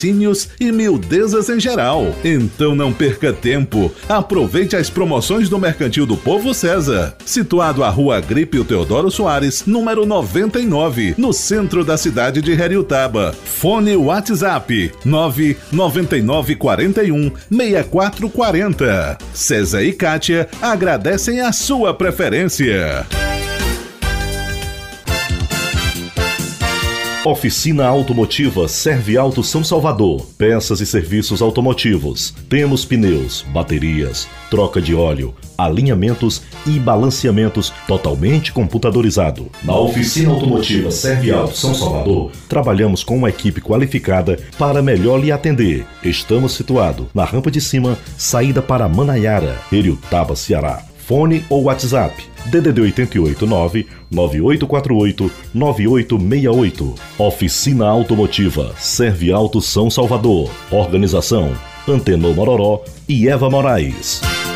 e miudezas em geral. Então não perca tempo. Aproveite as promoções do Mercantil do Povo César, situado à Rua Agrípio Teodoro Soares, número 99, no centro da cidade de Heriotaba. Fone WhatsApp 99941 6440. César e Kátia agradecem a sua preferência. Oficina Automotiva Serviauto São Salvador. Peças e serviços automotivos. Temos pneus, baterias, troca de óleo, alinhamentos e balanceamentos totalmente computadorizado. Na Oficina Automotiva Serviauto São Salvador, trabalhamos com uma equipe qualificada para melhor lhe atender. Estamos situados na rampa de cima, saída para Manaiara, Heriotaba, Ceará. Fone ou WhatsApp DDD 88 99848 9868. Oficina Automotiva Serviauto São Salvador. Organização Antenor Mororó e Eva Moraes.